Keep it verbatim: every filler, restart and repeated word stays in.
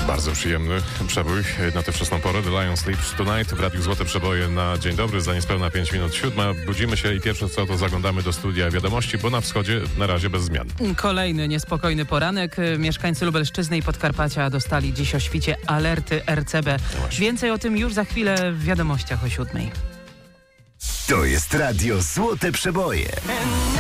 Bardzo przyjemny przebój na tę wczesną porę. The Lion Sleeps Tonight w Radiu Złote Przeboje na dzień dobry. Za niespełna pięć minut siódma. Budzimy się i pierwsze co to zaglądamy do studia wiadomości, bo na wschodzie na razie bez zmian. Kolejny niespokojny poranek. Mieszkańcy Lubelszczyzny i Podkarpacia dostali dziś o świcie alerty R C B. No Więcej o tym już za chwilę w wiadomościach o siódmej. To jest Radio Złote Przeboje.